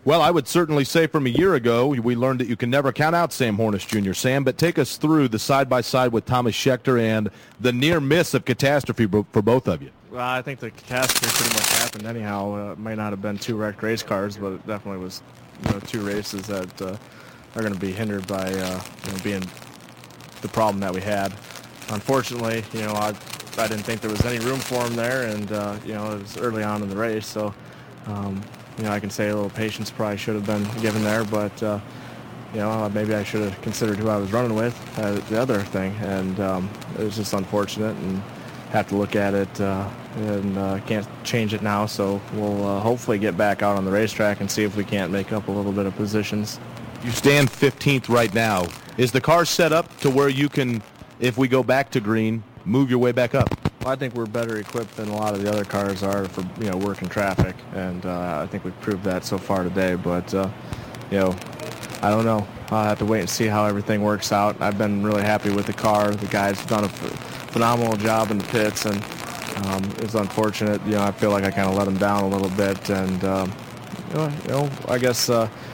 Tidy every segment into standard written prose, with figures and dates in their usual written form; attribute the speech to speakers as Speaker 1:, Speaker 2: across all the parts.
Speaker 1: Well, I would certainly say from a year ago, we learned that you can never count out Sam Hornish Jr. Sam, but take us through the side-by-side with Thomas Schechter and the near miss of catastrophe for both of you.
Speaker 2: Well, I think the catastrophe pretty much happened anyhow. It might not have been 2 wrecked race cars, but it definitely was 2 races that are going to be hindered by being the problem that we had. Unfortunately, I didn't think there was any room for him there, and it was early on in the race, so I can say a little patience probably should have been given there, but maybe I should have considered who I was running with, the other thing, and it was just unfortunate, and have to look at it and can't change it now, so we'll hopefully get back out on the racetrack and see if we can't make up a little bit of positions.
Speaker 1: You stand 15th right now. Is the car set up to where you can, if we go back to green, move your way back up?
Speaker 2: Well, I think we're better equipped than a lot of the other cars are for working traffic, and I think we've proved that so far today. But I don't know. I'll have to wait and see how everything works out. I've been really happy with the car. The guys have done a phenomenal job in the pits, and it's unfortunate. I feel like I kind of let them down a little bit, and I guess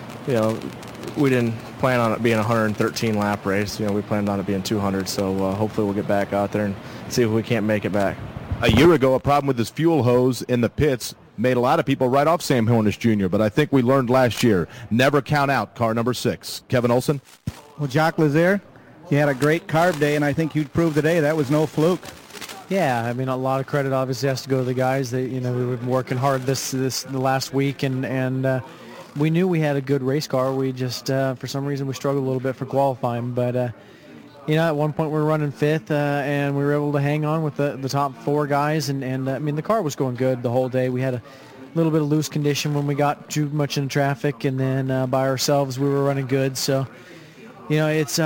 Speaker 2: we didn't plan on it being a 113 lap race. We planned on it being 200, so hopefully we'll get back out there and see if we can't make it back.
Speaker 1: A year ago, a problem with his fuel hose in the pits made a lot of people write off Sam Hornish Jr., but I think we learned last year, never count out car number 6. Kevin Olson?
Speaker 3: Well, Jacques Lazier, you had a great carb day, and I think you proved today that was no fluke.
Speaker 4: Yeah, I mean, a lot of credit obviously has to go to the guys. That we've been working hard the last week, and we knew we had a good race car. We just, for some reason, we struggled a little bit for qualifying. But, at one point we were running 5th, and we were able to hang on with the top 4 guys. And I mean, the car was going good the whole day. We had a little bit of loose condition when we got too much in traffic. And then by ourselves, we were running good. So, it's...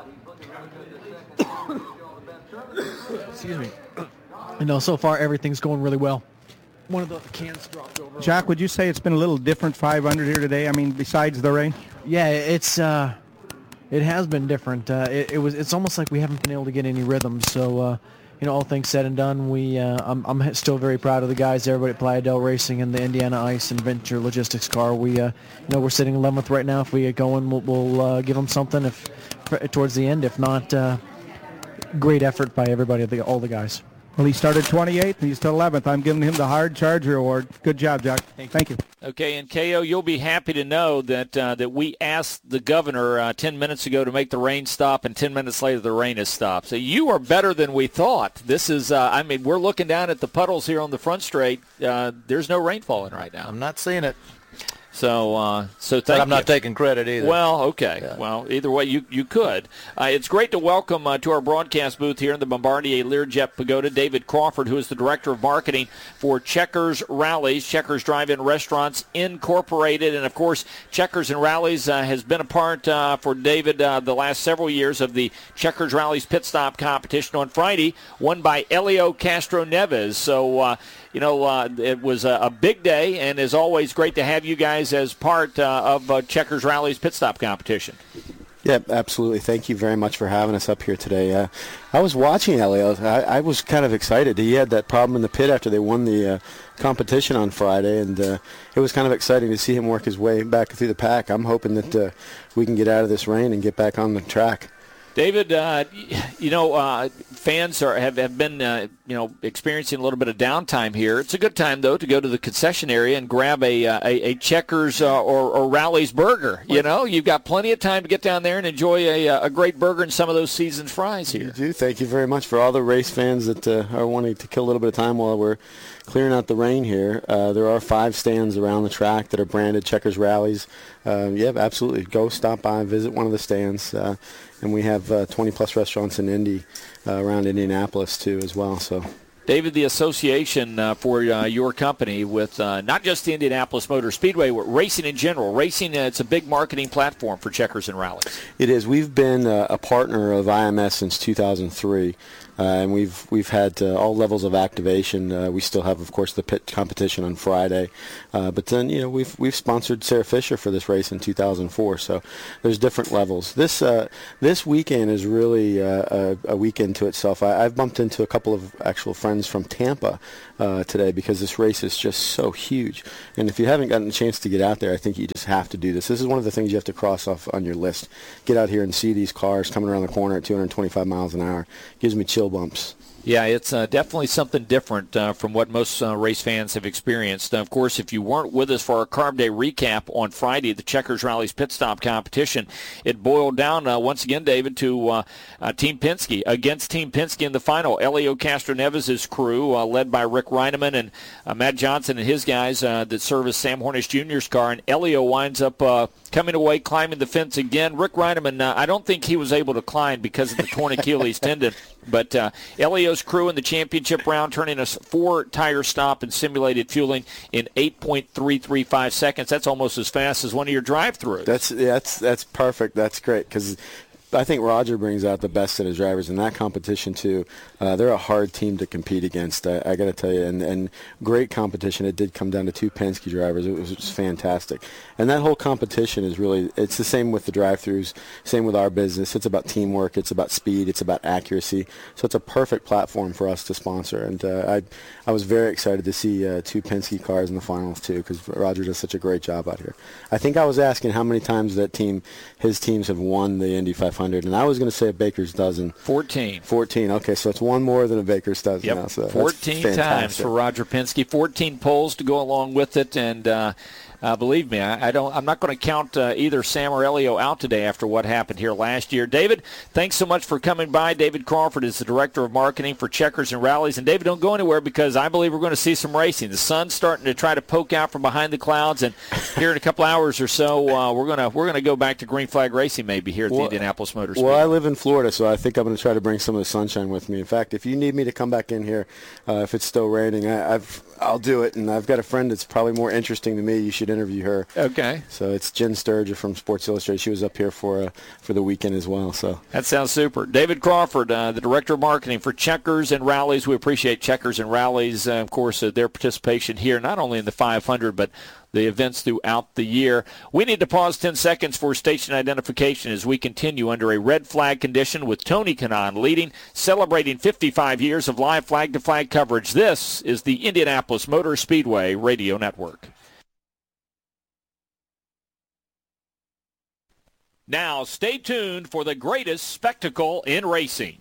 Speaker 4: excuse me. So far everything's going really well. One of the cans dropped over.
Speaker 3: Jack, would you say it's been a little different 500 here today? I mean, besides the rain?
Speaker 4: Yeah, it has been different. It's almost like we haven't been able to get any rhythm. So, all things said and done, I'm still very proud of the guys, everybody at Playa del Racing and the Indiana Ice and Venture Logistics car. We're sitting 11th right now. If we get going, we'll give them something towards the end. If not, great effort by everybody, all the guys.
Speaker 3: Well, he started 28th, and he's to 11th. I'm giving him the Hard Charger Award. Good job, Jack. Thank you.
Speaker 5: Okay, and KO, you'll be happy to know that we asked the governor 10 minutes ago to make the rain stop, and 10 minutes later the rain has stopped. So you are better than we thought. This is, we're looking down at the puddles here on the front straight. There's no rain falling right now.
Speaker 6: I'm not seeing it.
Speaker 5: So thank
Speaker 6: but I'm
Speaker 5: you.
Speaker 6: not taking credit either.
Speaker 5: Well, okay.
Speaker 6: Yeah.
Speaker 5: Well, either way, you could. It's great to welcome to our broadcast booth here in the Bombardier Learjet Pagoda David Crawford, who is the Director of Marketing for Checkers Rallies, Checkers Drive-In Restaurants Incorporated. And, of course, Checkers and Rallies has been a part for David the last several years of the Checkers Rallies Pit Stop competition on Friday, won by Elio Castro Neves. So, it was a big day, and as always, great to have you guys as part of Checkers Rally's Pit Stop competition.
Speaker 7: Yeah, absolutely. Thank you very much for having us up here today. I was watching Elio. I was kind of excited. He had that problem in the pit after they won the competition on Friday, and it was kind of exciting to see him work his way back through the pack. I'm hoping that we can get out of this rain and get back on the track.
Speaker 5: David, fans have been experiencing a little bit of downtime here. It's a good time though to go to the concession area and grab a Checkers or Rally's burger. You've got plenty of time to get down there and enjoy a great burger and some of those seasoned fries here.
Speaker 7: You do. Thank you very much for all the race fans that are wanting to kill a little bit of time while we're clearing out the rain here. There are 5 stands around the track that are branded Checkers Rallies. Absolutely. Go stop by, visit one of the stands. And we have 20-plus restaurants in Indy, around Indianapolis, too, as well. So,
Speaker 5: David, the association for your company with not just the Indianapolis Motor Speedway, but racing in general. Racing, it's a big marketing platform for Checkers and Rallies.
Speaker 7: It is. We've been a partner of IMS since 2003. and we've had all levels of activation. We still have, of course, the pit competition on Friday, but then we've sponsored Sarah Fisher for this race in 2004. So there's different levels. This weekend is really a weekend to itself. I've bumped into a couple of actual friends from Tampa today because this race is just so huge. And if you haven't gotten a chance to get out there, I think you just have to do this. This is one of the things you have to cross off on your list. Get out here and see these cars coming around the corner at 225 miles an hour. Gives me chill bumps.
Speaker 5: Yeah, it's definitely something different from what most race fans have experienced. Of course, if you weren't with us for our Carb Day recap on Friday, the Checkers Rallies pit stop competition, it boiled down once again, David, to Team Penske. Against Team Penske in the final, Elio Castroneves' crew, led by Rick Reineman and Matt Johnson and his guys that service Sam Hornish Jr.'s car, and Elio winds up coming away, climbing the fence again. Rick Reineman, I don't think he was able to climb because of the torn Achilles tendon, but Elio's crew in the championship round turning a 4-tire stop and simulated fueling in 8.335 seconds. That's almost as fast as one of your drive-throughs.
Speaker 7: That's perfect. That's great because I think Roger brings out the best in his drivers in that competition too. They're a hard team to compete against. I got to tell you, and great competition. It did come down to 2 Penske drivers. It was just fantastic. And that whole competition is really, it's the same with the drive-throughs, same with our business. It's about teamwork. It's about speed. It's about accuracy. So it's a perfect platform for us to sponsor. And I was very excited to see 2 Penske cars in the finals too because Roger does such a great job out here. I think I was asking how many times his teams have won the Indy 500, and I was going to say a baker's dozen.
Speaker 5: 14.
Speaker 7: 14. Okay, so it's one more than a baker's dozen.
Speaker 5: Yep.
Speaker 7: Now. So
Speaker 5: 14 times for Roger Penske. 14 poles to go along with it, and believe me, I'm not going to count either Sam or Elio out today after what happened here last year. David, thanks so much for coming by. David Crawford is the Director of Marketing for Checkers and Rallies. And David, don't go anywhere because I believe we're going to see some racing. The sun's starting to try to poke out from behind the clouds, and here in a couple hours or so, we're going to go back to green flag racing maybe here at the Indianapolis Motor Speedway.
Speaker 7: Well, I live in Florida, so I think I'm going to try to bring some of the sunshine with me. In fact, if you need me to come back in here, if it's still raining, I'll do it. And I've got a friend that's probably more interesting than me. You should interview her.
Speaker 5: Okay.
Speaker 7: So it's Jen Sturger from Sports Illustrated. She was up here for the weekend as well. So
Speaker 5: that sounds super. David Crawford, the Director of Marketing for Checkers and Rallies. We appreciate Checkers and Rallies, of course, their participation here, not only in the 500, but the events throughout the year. We need to pause 10 seconds for station identification as we continue under a red flag condition with Tony Kanaan leading, celebrating 55 years of live flag-to-flag coverage. This is the Indianapolis Motor Speedway Radio Network. Now, stay tuned for the greatest spectacle in racing.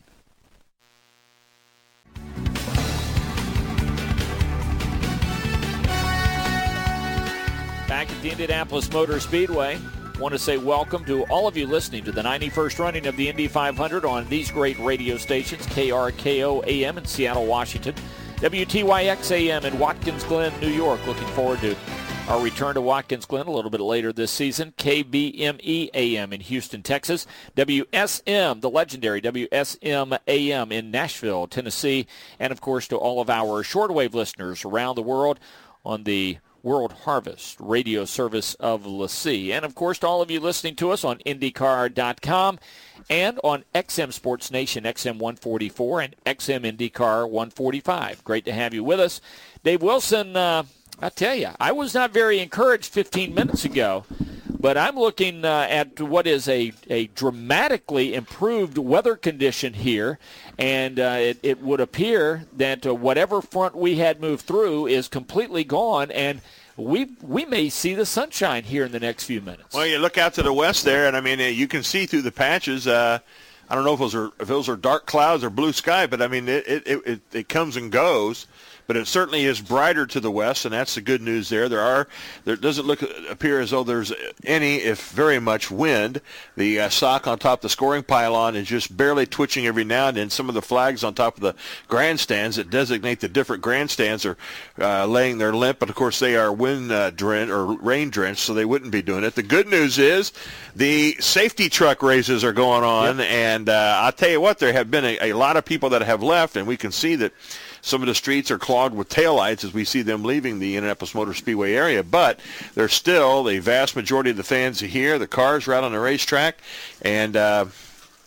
Speaker 5: Back at the Indianapolis Motor Speedway, I want to say welcome to all of you listening to the 91st running of the Indy 500 on these great radio stations, KRKO AM in Seattle, Washington, WTYX AM in Watkins Glen, New York. Looking forward to our return to Watkins Glen a little bit later this season. KBME AM in Houston, Texas. WSM, the legendary WSM AM in Nashville, Tennessee. And, of course, to all of our shortwave listeners around the world on the World Harvest radio service of LaCie. And, of course, to all of you listening to us on IndyCar.com and on XM Sports Nation, XM 144 and XM IndyCar 145. Great to have you with us. Dave Wilson, I tell you, I was not very encouraged 15 minutes ago, but I'm looking at what is a dramatically improved weather condition here, and it would appear that whatever front we had moved through is completely gone, and we may see the sunshine here in the next few minutes.
Speaker 6: Well, you look out to the west there, and I mean you can see through the patches. I don't know if those are dark clouds or blue sky, but I mean it comes and goes. But it certainly is brighter to the west, and that's the good news there. There doesn't appear as though there's any, if very much, wind. The sock on top of the scoring pylon is just barely twitching every now and then. Some of the flags on top of the grandstands that designate the different grandstands are laying their limp, but of course they are wind drenched or rain drenched, so they wouldn't be doing it. The good news is the safety truck races are going on, yep. And I'll tell you what, there have been a lot of people that have left, and we can see that some of the streets are clogged with taillights as we see them leaving the Indianapolis Motor Speedway area, but there's still the vast majority of the fans are here. The cars are out on the racetrack, and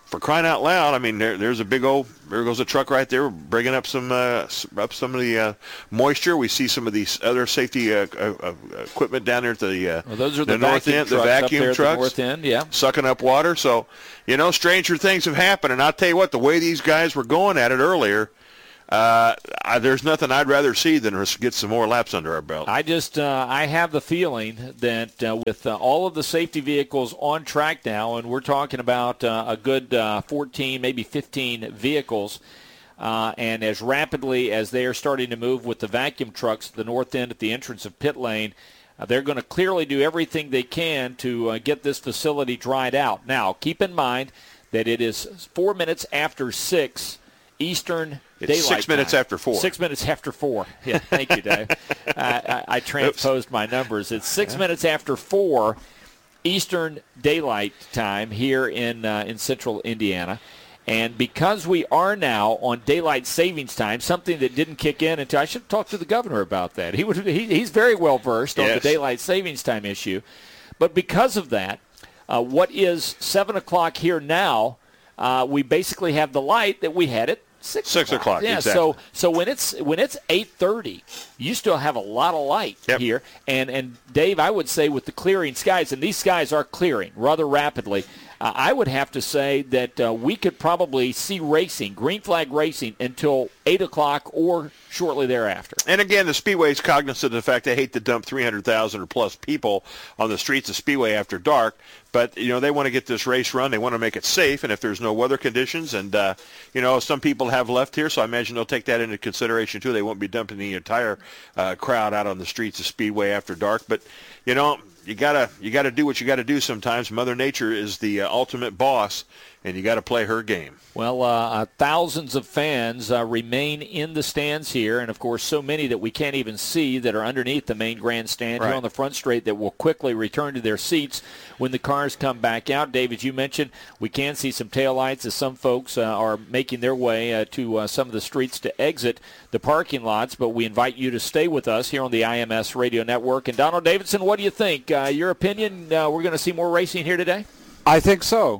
Speaker 6: for crying out loud, I mean, there's a there goes a truck right there bringing up some of the moisture. We see some of these other safety equipment down there at the
Speaker 5: those are the
Speaker 6: north end, the vacuum trucks,
Speaker 5: the north end, yeah,
Speaker 6: sucking up water. So, stranger things have happened. And I'll tell you what, the way these guys were going at it earlier, there's nothing I'd rather see than us get some more laps under our belt.
Speaker 5: I have the feeling that with all of the safety vehicles on track now, and we're talking about a good 14, maybe 15 vehicles, and as rapidly as they are starting to move with the vacuum trucks at the north end at the entrance of pit lane, they're going to clearly do everything they can to get this facility dried out. Now, keep in mind that it is 4 minutes after 6 Eastern Daylight
Speaker 6: 6 minutes
Speaker 5: time.
Speaker 6: after 4.
Speaker 5: 6 minutes after 4. Yeah, thank you, Dave. I transposed my numbers. It's 6 minutes after 4 Eastern Daylight time here in central Indiana. And because we are now on daylight savings time, something that didn't kick in until I should talk to the governor about that. He's very well versed on the daylight savings time issue. But because of that, what is 7 o'clock here now, we basically have the light that we had at 6 o'clock. Yeah,
Speaker 6: exactly.
Speaker 5: So when it's 8:30, you still have a lot of light here. And Dave, I would say with the clearing skies, and these skies are clearing rather rapidly, I would have to say that we could probably see racing, green flag racing, until 8 o'clock or shortly thereafter.
Speaker 6: And again, the Speedway is cognizant of the fact they hate to dump 300,000 or plus people on the streets of Speedway after dark. But, they want to get this race run. They want to make it safe. And if there's no weather conditions and, some people have left here, so I imagine they'll take that into consideration, too. They won't be dumping the entire crowd out on the streets of Speedway after dark. But, you gotta do what you gotta do sometimes. Mother Nature is the ultimate boss, and you gotta play her game.
Speaker 5: Well, thousands of fans remain in the stands here, and of course so many that we can't even see that are underneath the main grandstand here on the front straight that will quickly return to their seats when the cars come back out. Dave, as you mentioned, we can see some taillights as some folks are making their way to some of the streets to exit the parking lots, but we invite you to stay with us here on the IMS Radio Network. And Donald Davidson, what do you think? Your opinion, we're going to see more racing here today?
Speaker 8: I think so.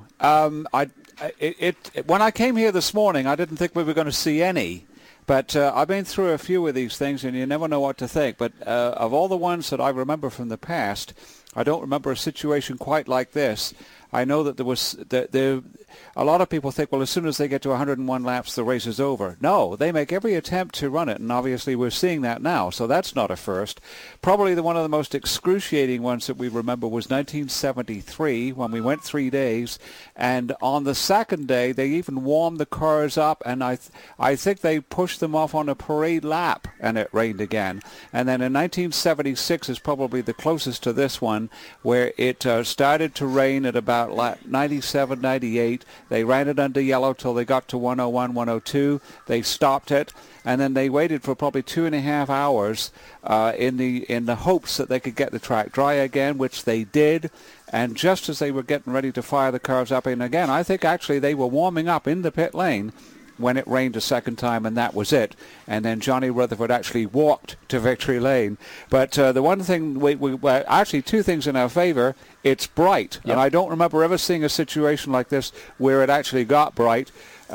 Speaker 8: When I came here this morning, I didn't think we were going to see any. But I've been through a few of these things, and you never know what to think. But of all the ones that I remember from the past, I don't remember a situation quite like this. I know that there was a lot of people think, well, as soon as they get to 101 laps, the race is over. No, they make every attempt to run it, and obviously we're seeing that now, so that's not a first. Probably one of the most excruciating ones that we remember was 1973, when we went 3 days, and on the second day, they even warmed the cars up, and I think they pushed them off on a parade lap, and it rained again. And then in 1976 is probably the closest to this one, where it started to rain at about 97, 98. They ran it under yellow till they got to 101, 102. They stopped it, and then they waited for probably 2.5 hours in the hopes that they could get the track dry again, which they did. And just as they were getting ready to fire the cars up in again, I think actually they were warming up in the pit lane when it rained a second time, and that was it. And then Johnny Rutherford actually walked to victory lane. But the one thing, actually two things in our favor, it's bright. Yep. And I don't remember ever seeing a situation like this where it actually got bright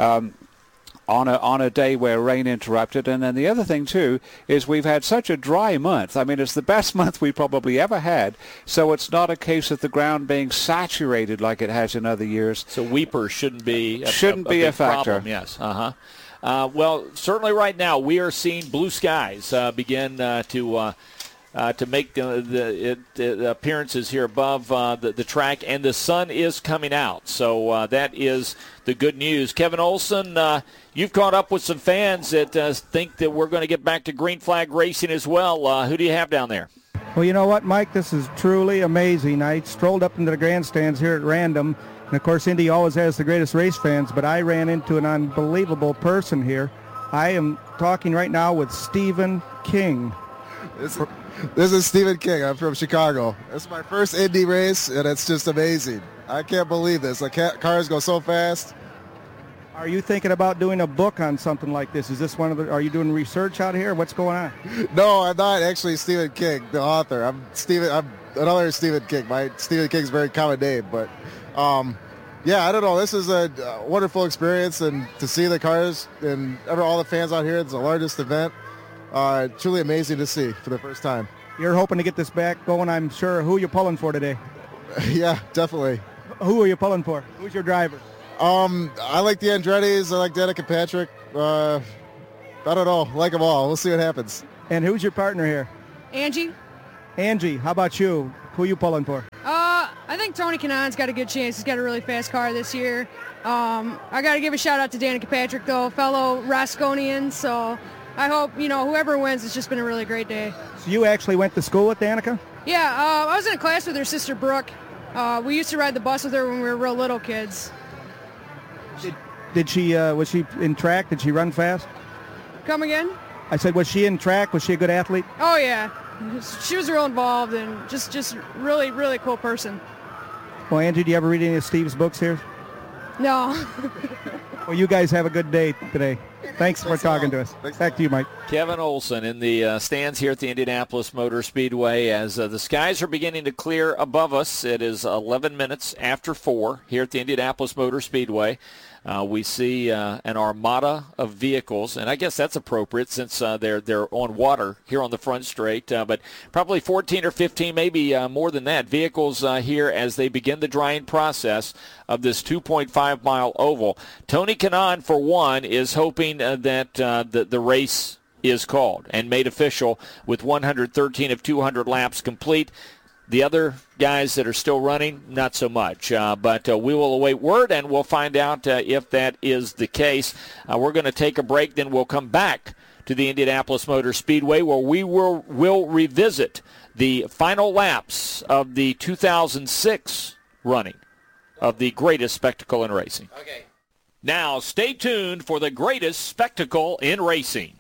Speaker 8: on a day where rain interrupted. And then the other thing, too, is we've had such a dry month. I mean, it's the best month we probably ever had. So it's not a case of the ground being saturated like it has in other years.
Speaker 5: So weepers shouldn't be
Speaker 8: a factor.
Speaker 5: Problem, yes. Well, certainly right now we are seeing blue skies begin to make the appearances here above the track, and the sun is coming out. So that is the good news. Kevin Olson, you've caught up with some fans that think that we're going to get back to green flag racing as well. Who do you have down there?
Speaker 3: Well, you know what, Mike? This is truly amazing. I strolled up into the grandstands here at random, and of course Indy always has the greatest race fans, but I ran into an unbelievable person here. I am talking right now with Stephen King.
Speaker 9: This is Stephen King. I'm from Chicago. It's my first Indy race, and it's just amazing. I can't believe this. The cars go so fast.
Speaker 3: Are you thinking about doing a book on something like this? Is this are you doing research out here? What's going on?
Speaker 9: No, I'm not actually Stephen King, the author. I'm another Stephen King. Stephen King's a very common name, but Yeah, I don't know. This is a wonderful experience, and to see the cars and all the fans out here, it's the largest event. Truly amazing to see for the first time.
Speaker 3: You're hoping to get this back going, I'm sure. Who are you pulling for today?
Speaker 9: Yeah, definitely.
Speaker 3: Who are you pulling for? Who's your driver?
Speaker 9: I like the Andretti's. I like Danica Patrick. I don't know. I like them all. We'll see what happens.
Speaker 3: And who's your partner here?
Speaker 10: Angie.
Speaker 3: Angie, how about you? Who are you pulling for?
Speaker 10: I think Tony Kanaan's got a good chance. He's got a really fast car this year. I got to give a shout out to Danica Patrick, though, fellow Rosconian. So I hope, whoever wins, it's just been a really great day.
Speaker 3: So you actually went to school with Danica?
Speaker 10: Yeah, I was in a class with her sister, Brooke. We used to ride the bus with her when we were real little kids.
Speaker 3: Did she, was she in track? Did she run fast?
Speaker 10: Come again?
Speaker 3: I said, was she in track? Was she a good athlete?
Speaker 10: Oh, yeah. She was real involved and just really, really cool person.
Speaker 3: Well, Angie, do you ever read any of Steve's books here?
Speaker 10: No.
Speaker 3: Well, you guys have a good day today. Thanks for talking to us. Back to you, Mike.
Speaker 5: Kevin Olson in the stands here at the Indianapolis Motor Speedway as the skies are beginning to clear above us. It is 11 minutes after 4 here at the Indianapolis Motor Speedway. We see an armada of vehicles, and I guess that's appropriate since they're on water here on the front straight, but probably 14 or 15, maybe more than that, vehicles here as they begin the drying process of this 2.5-mile oval. Tony Kanaan, for one, is hoping that the race is called and made official with 113 of 200 laps complete. The other guys that are still running, not so much. But we will await word, and we'll find out if that is the case. We're going to take a break, then we'll come back to the Indianapolis Motor Speedway where we will revisit the final laps of the 2006 running of the greatest spectacle in racing. Okay. Now, stay tuned for the greatest spectacle in racing.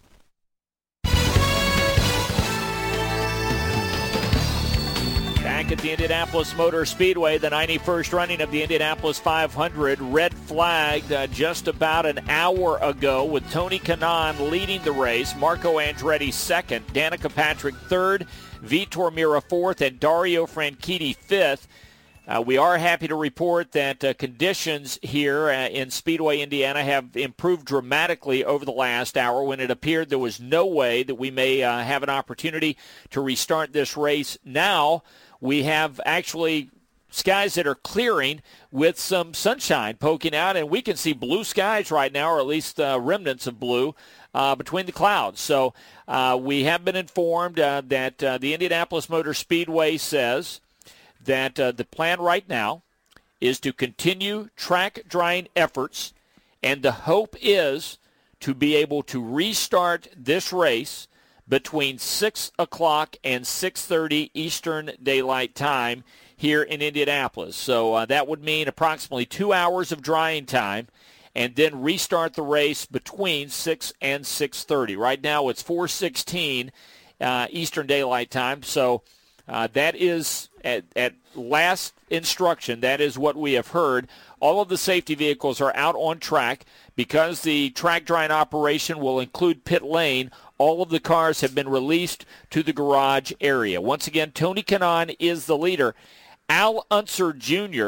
Speaker 5: Back at the Indianapolis Motor Speedway, the 91st running of the Indianapolis 500, red flagged just about an hour ago with Tony Kanaan leading the race, Marco Andretti second, Danica Patrick third, Vitor Meira fourth, and Dario Franchitti fifth. We are happy to report that conditions here in Speedway, Indiana have improved dramatically over the last hour when it appeared there was no way that we may have an opportunity to restart this race. Now we have actually skies that are clearing with some sunshine poking out, and we can see blue skies right now, or at least remnants of blue between the clouds. So we have been informed that the Indianapolis Motor Speedway says that the plan right now is to continue track drying efforts, and the hope is to be able to restart this race between 6 o'clock and 6:30 Eastern Daylight Time here in Indianapolis. So that would mean approximately 2 hours of drying time, and then restart the race between 6 and 6:30. Right now it's 4:16 Eastern Daylight Time, so that is at last instruction. That is what we have heard. All of the safety vehicles are out on track because the track drying operation will include pit lane. All of the cars have been released to the garage area. Once again, Tony Kanaan is the leader. Al Unser Jr.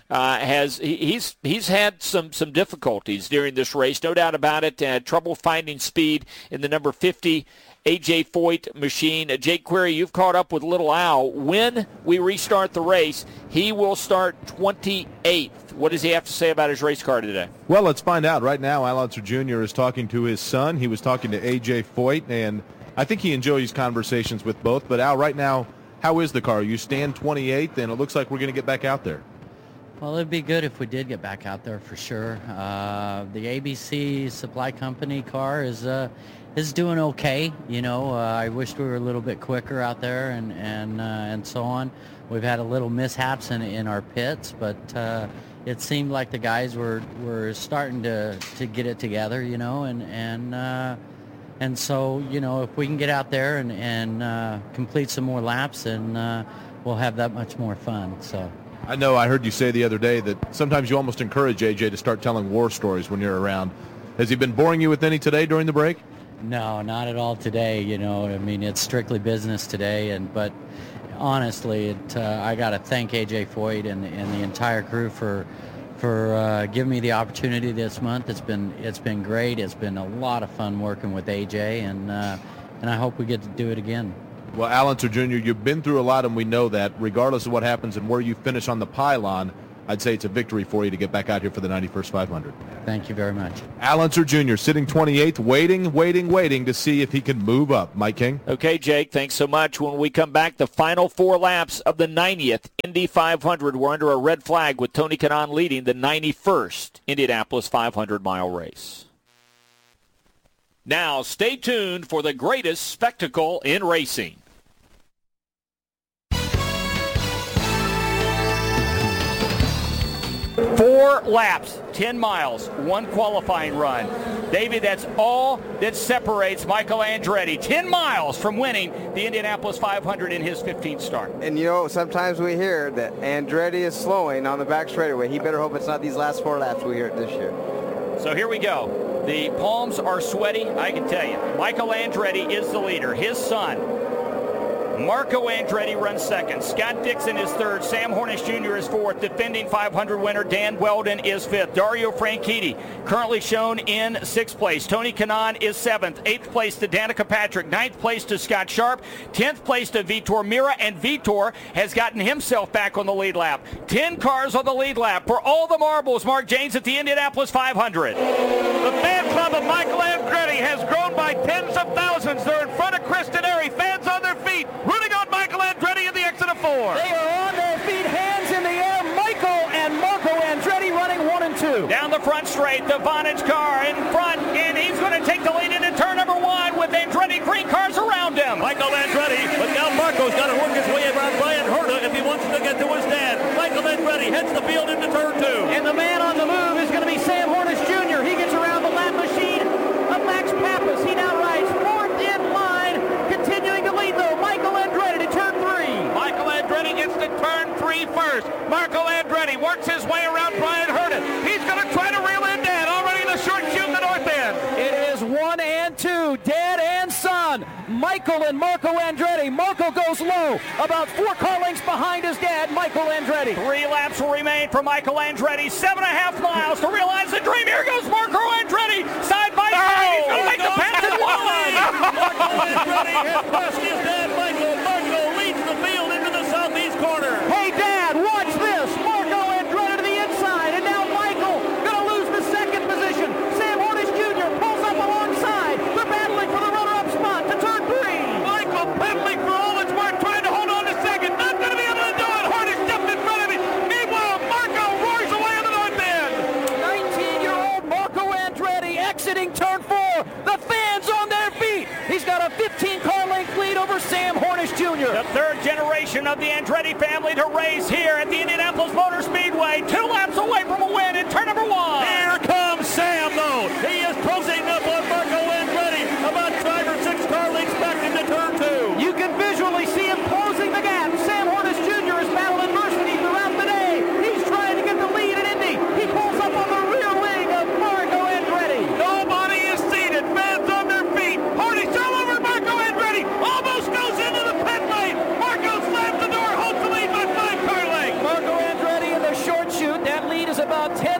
Speaker 5: He's had some difficulties during this race, no doubt about it. Trouble finding speed in the number 50 A.J. Foyt machine. Jake Query, you've caught up with Little Al. When we restart the race, he will start 28th. What does he have to say about his race car today?
Speaker 1: Well, let's find out. Right now, Al Unser Jr. is talking to his son. He was talking to A.J. Foyt, and I think he enjoys conversations with both. But, Al, right now, how is the car? You stand 28th, and it looks like we're going to get back out there.
Speaker 11: Well, it'd be good if we did get back out there for sure. The ABC Supply Company car is doing okay. You know, I wished we were a little bit quicker out there and so on. We've had a little mishaps in our pits, but it seemed like the guys were starting to get it together. You know, and so you know, if we can get out there and complete some more laps, then we'll have that much more fun. So.
Speaker 1: I know I heard you say the other day that sometimes you almost encourage AJ to start telling war stories when you're around. Has he been boring you with any today during the break?
Speaker 11: No, not at all today. You know, I mean, it's strictly business today. But honestly, I got to thank AJ Foyt and the entire crew for for giving me the opportunity this month. It's been great. It's been a lot of fun working with AJ, and I hope we get to do it again.
Speaker 1: Well, Al Unser Jr., you've been through a lot, and we know that. Regardless of what happens and where you finish on the pylon, I'd say it's a victory for you to get back out here for the 91st 500.
Speaker 11: Thank you very much.
Speaker 1: Al Unser Jr. sitting 28th, waiting to see if he can move up. Mike King?
Speaker 5: Okay, Jake, thanks so much. When we come back, the final 4 laps of the 90th Indy 500. We're under a red flag with Tony Kanaan leading the 91st Indianapolis 500-mile race. Now, stay tuned for the greatest spectacle in racing. 4 laps, 10 miles, 1 qualifying run. David, that's all that separates Michael Andretti 10 miles from winning the Indianapolis 500 in his 15th start.
Speaker 12: And, sometimes we hear that Andretti is slowing on the back straightaway. He better hope it's not these last 4 laps we hear it this year.
Speaker 5: So here we go. The palms are sweaty, I can tell you. Michael Andretti is the leader. His son, Marco Andretti, runs second. Scott Dixon is third. Sam Hornish Jr. is fourth. Defending 500 winner Dan Weldon is fifth. Dario Franchitti currently shown in 6th place. Tony Kanaan is 7th. 8th place to Danica Patrick. 9th place to Scott Sharp. 10th place to Vitor Mira. And Vitor has gotten himself back on the lead lap. 10 cars on the lead lap for all the marbles. Mark James at the Indianapolis 500.
Speaker 13: The fan club of Michael Andretti has grown by tens of thousands. They're in front of Kristen Airy. Fans on their feet, rooting on Michael Andretti in the exit of 4.
Speaker 14: They are on their feet, hands in the air. Michael and Marco Andretti running 1 and 2.
Speaker 5: Down the front straight, the Vonage car in front, and he's going to take the lead into turn number 1 with Andretti green cars around him.
Speaker 13: Michael Andretti, but now Marco's got to work his way around Brian Herta if he wants to get to his dad. Michael Andretti heads the field into turn 2.
Speaker 14: And the man on the move is going to be Sam Hornish Jr. He gets around the lap machine of Max Pappas. He now rides 4th in line, continuing to lead though. Michael Andretti to turn 3.
Speaker 13: Michael Andretti gets to turn 3 first. Marco Andretti works his way around Brian Herta. He's going to try to reel in Dad, already in the short chute in the north end.
Speaker 14: It is 1 and 2, dad and son, Michael and Marco Andretti. Marco goes low, about 4 car lengths behind his dad, Michael Andretti.
Speaker 5: 3 laps will remain for Michael Andretti. 7.5 miles to realize the dream. Here goes Marco Andretti, side by side. He's going to make the pass and Wally.
Speaker 13: Marco Andretti has passed his dad, Michael. Marco leads the field into the southeast corner.
Speaker 14: Hey, Dad, watch this. Marco Andretti to the inside, and now Michael going to lose the 2nd position. Sam Hornish Jr. pulls up alongside. They're battling for the runner-up spot to turn 3.
Speaker 13: Michael pedaling for all it's worth, trying to hold on to 2nd. Not going to be able to do it. Hornish jumped in front of him. Meanwhile, Marco roars away on the north end.
Speaker 14: 19-year-old Marco Andretti exiting turn 4. The fans on their feet. He's got a 15-car length lead over Sam Hornish Jr.
Speaker 5: The 3rd generation of the Andretti family to race here at the Indianapolis Motor Speedway. 2 laps away from a win in turn number 1.
Speaker 13: Here comes Sam, though. He is closing up on Marco Andretti. About 5 or 6 car lengths back into turn 2.
Speaker 14: You can visually see him closing the gap. Sam Hornish Jr. has battled adversity throughout the day. He's trying to get the lead in Indy. He pulls up on the rear wing of Marco Andretti.
Speaker 13: Nobody is seated. Fans on their feet. Hornish all over Marco Andretti. Almost goes into the pit lane. Marco slams the door, holds the lead by 5 car lengths.
Speaker 14: Marco Andretti in the short chute. That lead is about 10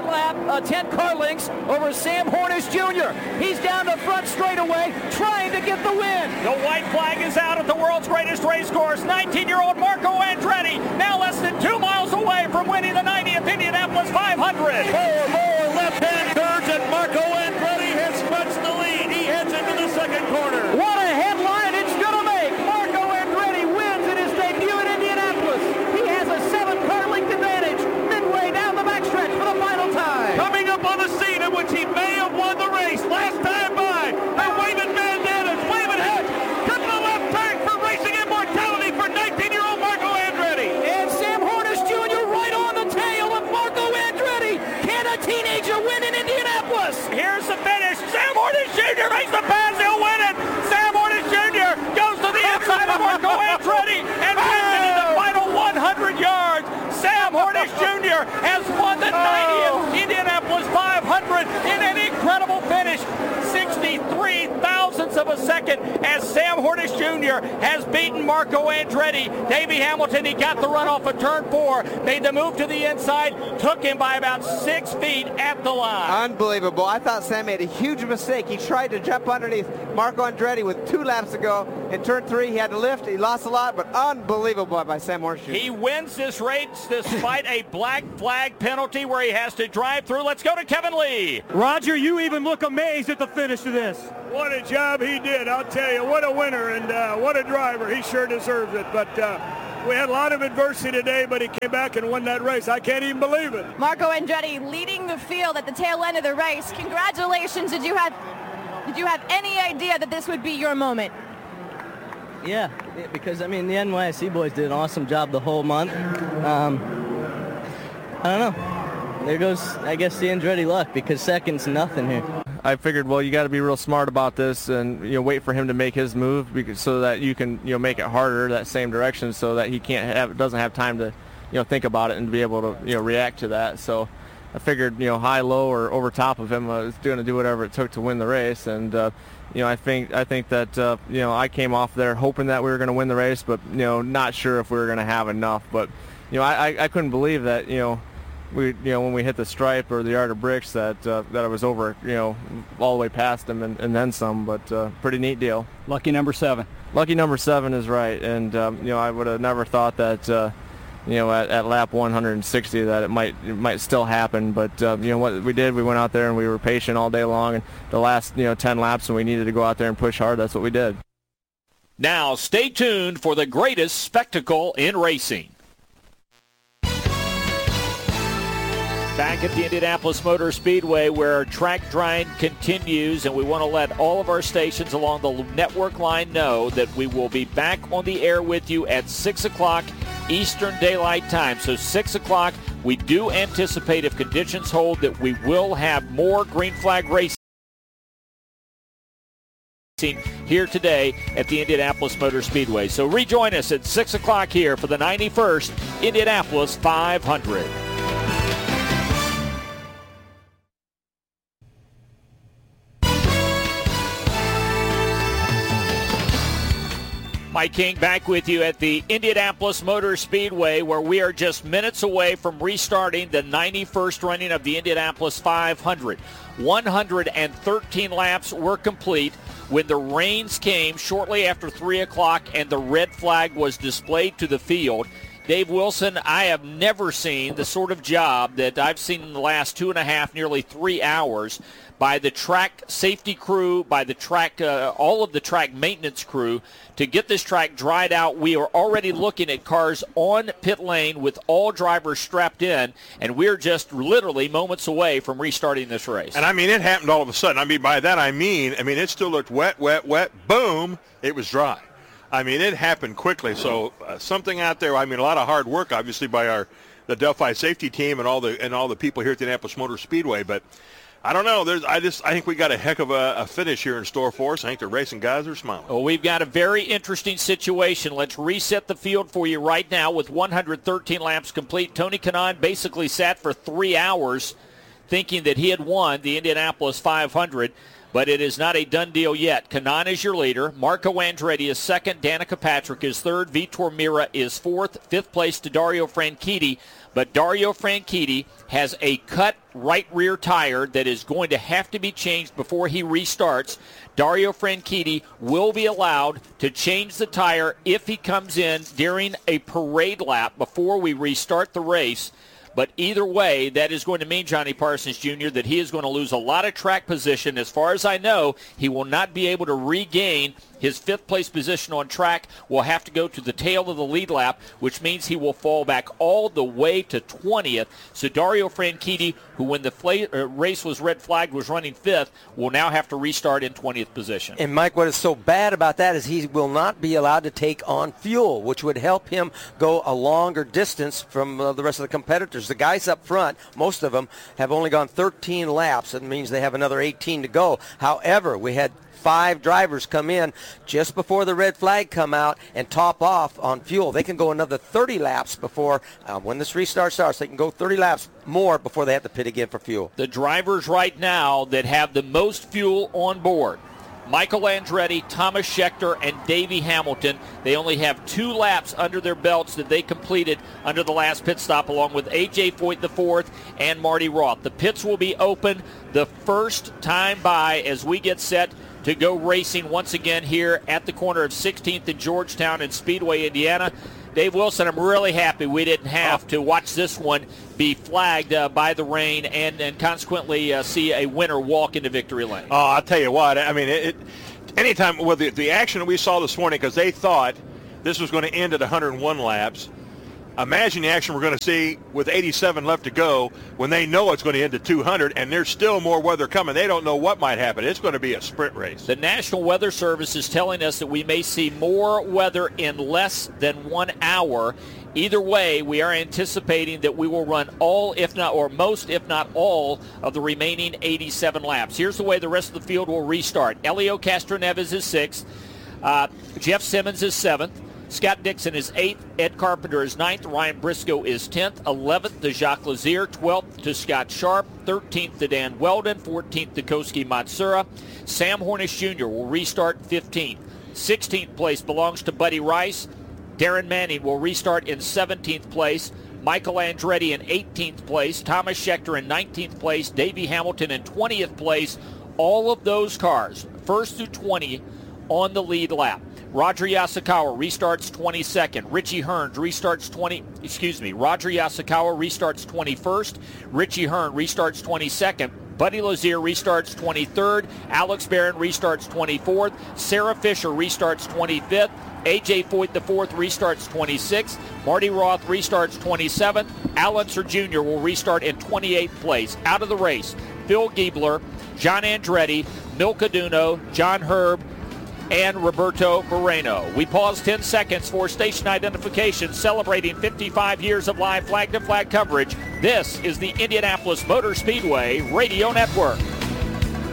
Speaker 14: car lengths over Sam Hornish Jr. He's down the front straightaway, trying to get the win.
Speaker 5: The white flag is out at the world's greatest race course. 19-year-old Marco Andretti, now less than 2 miles away from winning the 90th Indianapolis 500.
Speaker 13: 4 more left-hand turns, and Marco Andretti has smudged the lead. He heads into the 2nd corner.
Speaker 14: What a headline it's going to make. Marco Andretti wins in his debut in Indianapolis. He has a 7-car length advantage midway down the backstretch for the final time.
Speaker 13: Coming up on the scene in which he may have won the race last time by. They're waving bandanas, waving hats. Cut the left turn for racing immortality for 19-year-old Marco Andretti.
Speaker 14: And Sam Hornish Jr. right on the tail of Marco Andretti. Can a teenager win in Indianapolis?
Speaker 5: Here's the finish. Sam Hornish Jr. makes the pass. He'll win it. Sam Hornish Jr. goes to the inside of Marco Andretti and wins it in the final 100 yards. Sam Hornish Jr. has won the 90th Indianapolis 500 in an incredible finish. 63 thousandths of of a second as Sam Hornish Jr. has beaten Marco Andretti. Davey Hamilton, he got the run off of turn 4, made the move to the inside, took him by about 6 feet at the line.
Speaker 12: Unbelievable. I thought Sam made a huge mistake. He tried to jump underneath Marco Andretti with 2 laps to go. In turn 3, he had to lift. He lost a lot, but unbelievable by Sam Hornish Jr.
Speaker 5: He wins this race despite a black flag penalty where he has to drive through. Let's go to Kevin Lee.
Speaker 15: Roger, you even look amazed at the finish of this.
Speaker 16: What a job he did. I'll tell you, what a winner and what a driver. He sure deserves it. But we had a lot of adversity today, but he came back and won that race. I can't even believe it.
Speaker 17: Marco Andretti leading the field at the tail end of the race. Congratulations. Did you have any idea that this would be your moment?
Speaker 18: Yeah, because, I mean, the NYSE boys did an awesome job the whole month. I don't know. There goes, I guess, the Andretti luck, because second's nothing here.
Speaker 2: I figured, well, you got to be real smart about this and, wait for him to make his move so that you can, make it harder that same direction so that he doesn't have time to, think about it and be able to, react to that. So I figured, high, low, or over top of him, I was going to do whatever it took to win the race. And, I think that, I came off there hoping that we were going to win the race, but, not sure if we were going to have enough. But, I couldn't believe that, when we hit the stripe or the yard of bricks that I was over, all the way past him and then some. But pretty neat deal.
Speaker 15: Lucky number 7.
Speaker 2: Lucky number 7 is right. And, I would have never thought that, at lap 160 that it might still happen. But, what we did, we went out there and we were patient all day long. And the last, 10 laps when we needed to go out there and push hard, that's what we did.
Speaker 5: Now stay tuned for the greatest spectacle in racing. Back at the Indianapolis Motor Speedway where track grind continues, and we want to let all of our stations along the network line know that we will be back on the air with you at 6 o'clock Eastern Daylight Time. So 6 o'clock, we do anticipate, if conditions hold, that we will have more green flag racing here today at the Indianapolis Motor Speedway. So rejoin us at 6 o'clock here for the 91st Indianapolis 500. Mike King back with you at the Indianapolis Motor Speedway, where we are just minutes away from restarting the 91st running of the Indianapolis 500. 113 laps were complete when the rains came shortly after 3 o'clock and the red flag was displayed to the field. Dave Wilson, I have never seen the sort of job that I've seen in the last 2.5, nearly 3 hours by the track safety crew, by the track, all of the track maintenance crew to get this track dried out. We are already looking at cars on pit lane with all drivers strapped in, and we're just literally moments away from restarting this race.
Speaker 6: And, it happened all of a sudden. By that I mean it still looked wet, boom, it was dry. It happened quickly. So something out there, a lot of hard work, obviously, by the Delphi safety team and all the people here at the Indianapolis Motor Speedway, but I don't know. I think we got a heck of a finish here in store for us. I think the racing guys are smiling.
Speaker 5: Well, we've got a very interesting situation. Let's reset the field for you right now with 113 laps complete. Tony Kanaan basically sat for 3 hours thinking that he had won the Indianapolis 500, but it is not a done deal yet. Kanaan is your leader. Marco Andretti is second. Danica Patrick is third. Vitor Mira is fourth. Fifth place to Dario Franchitti. But Dario Franchitti has a cut right rear tire that is going to have to be changed before he restarts. Dario Franchitti will be allowed to change the tire if he comes in during a parade lap before we restart the race. But either way, that is going to mean, Johnny Parsons Jr., that he is going to lose a lot of track position. As far as I know, he will not be able to regain his fifth-place position on track. Will have to go to the tail of the lead lap, which means he will fall back all the way to 20th. So Dario Franchitti, who when the race was red flagged was running fifth, will now have to restart in 20th position.
Speaker 19: And, Mike, what is so bad about that is he will not be allowed to take on fuel, which would help him go a longer distance from the rest of the competitors. The guys up front, most of them, have only gone 13 laps. That means they have another 18 to go. However, we had 5 drivers come in just before the red flag come out and top off on fuel. They can go another 30 laps before, when this restart starts, they can go 30 laps more before they have to pit again for fuel.
Speaker 5: The drivers right now that have the most fuel on board: Michael Andretti, Thomas Scheckter, and Davey Hamilton. They only have 2 laps under their belts that they completed under the last pit stop, along with A.J. Foyt IV and Marty Roth. The pits will be open the first time by as we get set to go racing once again here at the corner of 16th and Georgetown in Speedway, Indiana. Dave Wilson, I'm really happy we didn't have to watch this one be flagged by the rain and consequently see a winner walk into victory lane.
Speaker 6: Oh, I'll tell you what. I mean, anytime with the action that we saw this morning, because they thought this was going to end at 101 laps. Imagine the action we're going to see with 87 left to go when they know it's going to end at 200, and there's still more weather coming. They don't know what might happen. It's going to be a sprint race.
Speaker 5: The National Weather Service is telling us that we may see more weather in less than 1 hour. Either way, we are anticipating that we will run all, if not, or most, if not all, of the remaining 87 laps. Here's the way the rest of the field will restart. Elio Castroneves is 6th. Jeff Simmons is 7th. Scott Dixon is 8th. Ed Carpenter is 9th. Ryan Briscoe is 10th. 11th to Jacques Lazier. 12th to Scott Sharp. 13th to Dan Weldon. 14th to Koski Matsura. Sam Hornish Jr. will restart 15th. 16th place belongs to Buddy Rice. Darren Manning will restart in 17th place. Michael Andretti in 18th place. Thomas Scheckter in 19th place. Davey Hamilton in 20th place. All of those cars, 1st through 20, on the lead lap. Roger Yasukawa restarts 22nd. Richie Hearns restarts Roger Yasukawa restarts 21st. Richie Hearn restarts 22nd. Buddy Lazier restarts 23rd. Alex Barron restarts 24th. Sarah Fisher restarts 25th. A.J. Foyt IV restarts 26th. Marty Roth restarts 27th. Al Unser Jr. will restart in 28th place. Out of the race, Phil Giebler, John Andretti, Milka Duno, John Herb, and Roberto Moreno. We pause 10 seconds for station identification, celebrating 55 years of live flag-to-flag coverage. This is the Indianapolis Motor Speedway Radio Network.